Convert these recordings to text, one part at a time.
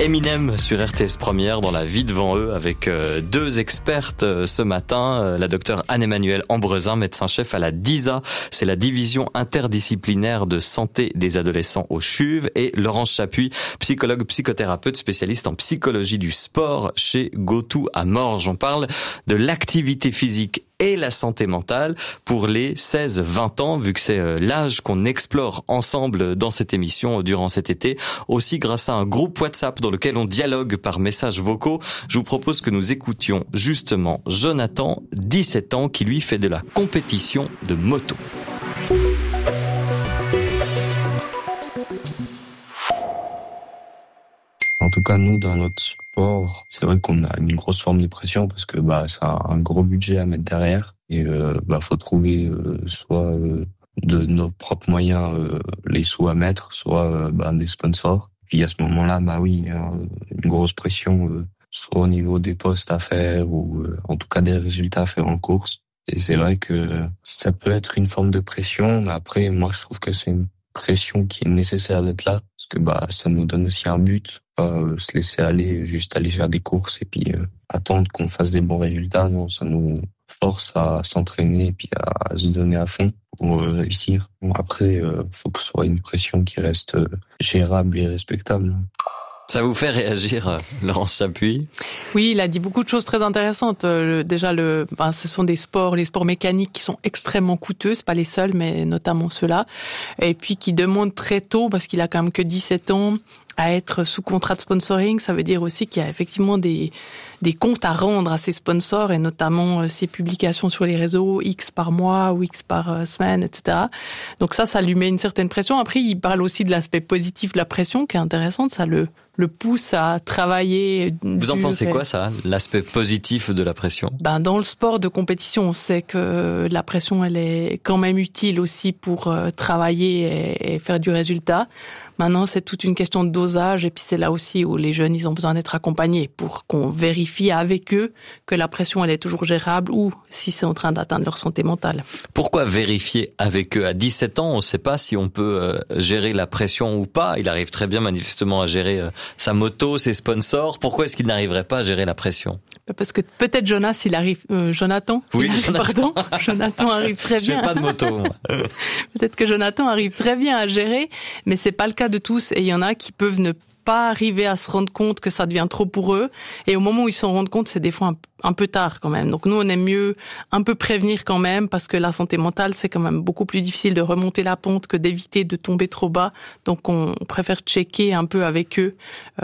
Eminem sur RTS Première dans La vie devant eux avec deux expertes ce matin. La docteure Anne-Emmanuelle Ambrezin, médecin-chef à la DISA, c'est la division interdisciplinaire de santé des adolescents au CHUV, et Laurence Chapuis, psychologue, psychothérapeute, spécialiste en psychologie du sport chez GoTo à Morges. On parle de l'activité physique et la santé mentale pour les 16-20 ans, vu que c'est l'âge qu'on explore ensemble dans cette émission durant cet été, aussi grâce à un groupe WhatsApp dans lequel on dialogue par messages vocaux. Je vous propose que nous écoutions justement Jonathan, 17 ans, qui lui fait de la compétition de moto. En tout cas, nous, dans notre sport, c'est vrai qu'on a une grosse forme de pression parce que ça a un gros budget à mettre derrière et faut trouver soit de nos propres moyens les sous à mettre, soit des sponsors. Puis à ce moment-là, il y a une grosse pression soit au niveau des postes à faire ou en tout cas des résultats à faire en course. Et c'est vrai que ça peut être une forme de pression, mais après, moi, je trouve que c'est une pression qui est nécessaire d'être là parce que ça nous donne aussi un but. Pas se laisser aller, juste aller faire des courses et puis attendre qu'on fasse des bons résultats. Non, ça nous force à s'entraîner et puis à se donner à fond pour réussir. Bon, après, faut que ce soit une pression qui reste gérable et respectable. Ça vous fait réagir, Laurence Chapuis? Oui, il a dit beaucoup de choses très intéressantes. Déjà, ce sont les sports mécaniques qui sont extrêmement coûteux. C'est pas les seuls, mais notamment ceux-là. Et puis qui demandent très tôt, parce qu'il a quand même que 17 ans, à être sous contrat de sponsoring. Ça veut dire aussi qu'il y a effectivement des comptes à rendre à ses sponsors, et notamment ses publications sur les réseaux, X par mois ou X par semaine, etc. Donc ça lui met une certaine pression. Après, il parle aussi de l'aspect positif de la pression, qui est intéressante. Ça le pousse à travailler. Vous en pensez quoi, ça, l'aspect positif de la pression? Dans le sport de compétition, on sait que la pression, elle est quand même utile aussi pour travailler et faire du résultat. Maintenant, c'est toute une question de dosage, et puis c'est là aussi où les jeunes, ils ont besoin d'être accompagnés pour qu'on vérifie avec eux que la pression, elle est toujours gérable, ou si c'est en train d'atteindre leur santé mentale. Pourquoi vérifier avec eux? À 17 ans, on ne sait pas si on peut gérer la pression ou pas. Il arrive très bien manifestement à gérer sa moto, ses sponsors. Pourquoi est-ce qu'il n'arriverait pas à gérer la pression? Parce que peut-être Jonathan. Oui, Jonathan. Pardon, Jonathan arrive très bien. Je fais pas de moto, moi. Peut-être que Jonathan arrive très bien à gérer, mais c'est pas le cas de tous, et il y en a qui peuvent ne pas arriver à se rendre compte que ça devient trop pour eux, et au moment où ils s'en rendent compte, c'est des fois un peu tard quand même. Donc nous, on aime mieux un peu prévenir quand même, parce que la santé mentale, c'est quand même beaucoup plus difficile de remonter la pente que d'éviter de tomber trop bas. Donc on préfère checker un peu avec eux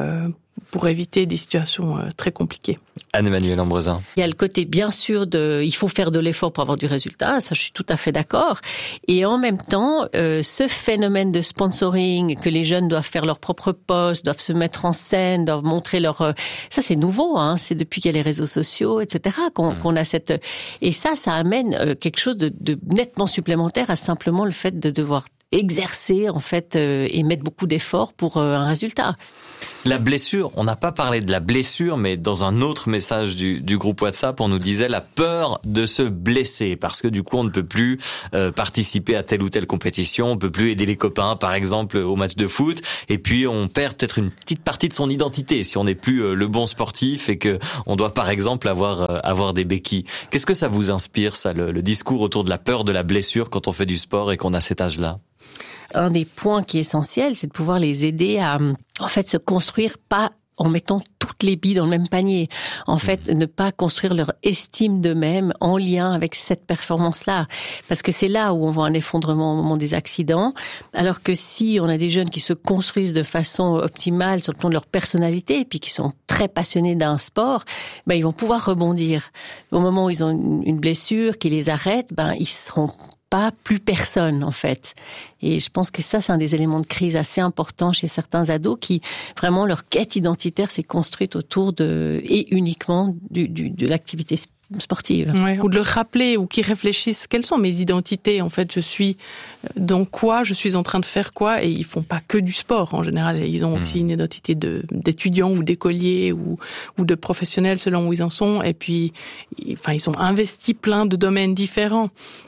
pour éviter des situations très compliquées. Anne-Emmanuelle Ambrezin. Il y a le côté, bien sûr, il faut faire de l'effort pour avoir du résultat, ça je suis tout à fait d'accord. Et en même temps, ce phénomène de sponsoring, que les jeunes doivent faire leur propre poste, doivent se mettre en scène, doivent montrer ça c'est nouveau, c'est depuis qu'il y a les réseaux sociaux, etc., qu'on a cette... Et ça amène quelque chose de nettement supplémentaire à simplement le fait de devoir exercer, en fait, et mettre beaucoup d'efforts pour un résultat. La blessure, on n'a pas parlé de la blessure, mais dans un autre message du groupe WhatsApp, on nous disait la peur de se blesser, parce que du coup, on ne peut plus participer à telle ou telle compétition, on peut plus aider les copains, par exemple, au match de foot, et puis on perd peut-être une petite partie de son identité si on n'est plus le bon sportif et que on doit, par exemple, avoir des béquilles. Qu'est-ce que ça vous inspire, ça, le discours autour de la peur de la blessure quand on fait du sport et qu'on a cet âge-là? Un des points qui est essentiel, c'est de pouvoir les aider à, en fait, se construire pas en mettant toutes les billes dans le même panier. En fait, ne pas construire leur estime d'eux-mêmes en lien avec cette performance-là. Parce que c'est là où on voit un effondrement au moment des accidents. Alors que si on a des jeunes qui se construisent de façon optimale sur le plan de leur personnalité, et puis qui sont très passionnés d'un sport, ils vont pouvoir rebondir. Au moment où ils ont une blessure qui les arrête, ils seront pas plus personne, en fait. Et je pense que ça, c'est un des éléments de crise assez importants chez certains ados qui, vraiment, leur quête identitaire s'est construite autour et uniquement de l'activité sportive. Ouais, ou de le rappeler, ou qu'ils réfléchissent, quelles sont mes identités, en fait, je suis dans quoi, je suis en train de faire quoi, et ils font pas que du sport, en général, ils ont aussi une identité d'étudiants ou d'écoliers ou de professionnels selon où ils en sont, et puis, ils ont investi plein de domaines différents.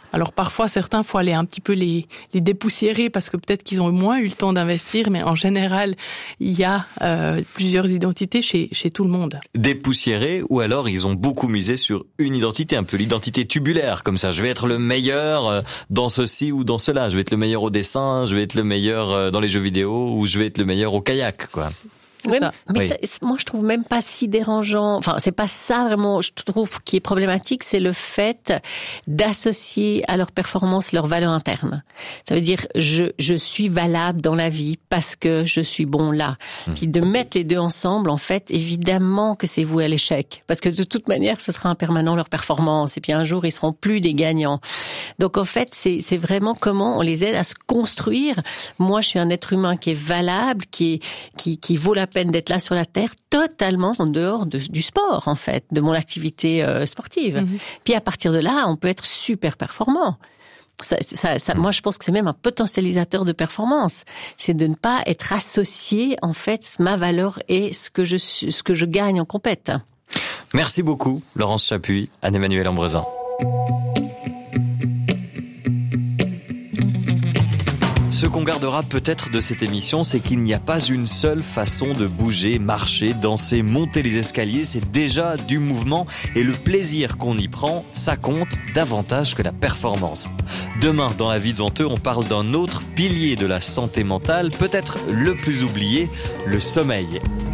Alors parfois, certains, faut aller un petit peu les dépoussiérer parce que peut-être qu'ils ont moins eu le temps d'investir, mais en général, il y a plusieurs identités chez tout le monde. Dépoussiérer, ou alors ils ont beaucoup misé sur une identité, un peu l'identité tubulaire, comme ça. Je vais être le meilleur dans ceci ou dans cela. Je vais être le meilleur au dessin, je vais être le meilleur dans les jeux vidéo, ou je vais être le meilleur au kayak, quoi. Oui, mais oui. moi je trouve même pas si dérangeant. Enfin, c'est pas ça vraiment. Je trouve qui est problématique, c'est le fait d'associer à leur performance leur valeur interne. Ça veut dire je suis valable dans la vie parce que je suis bon là. Puis de mettre les deux ensemble, en fait, évidemment que c'est voué à l'échec, parce que de toute manière, ce sera impermanent leur performance. Et puis un jour, ils seront plus des gagnants. Donc en fait, c'est vraiment comment on les aide à se construire. Moi, je suis un être humain qui est valable, qui vaut la peine d'être là sur la terre, totalement en dehors du sport, en fait, de mon activité sportive. Puis à partir de là, on peut être super performant. Moi, je pense que c'est même un potentialisateur de performance. C'est de ne pas être associé, en fait, ma valeur et ce que je gagne en compète. Merci beaucoup, Laurence Chapuis, Anne-Emmanuelle Ambresin. Ce qu'on gardera peut-être de cette émission, c'est qu'il n'y a pas une seule façon de bouger, marcher, danser, monter les escaliers. C'est déjà du mouvement et le plaisir qu'on y prend, ça compte davantage que la performance. Demain, dans La Vie devant eux, on parle d'un autre pilier de la santé mentale, peut-être le plus oublié, le sommeil.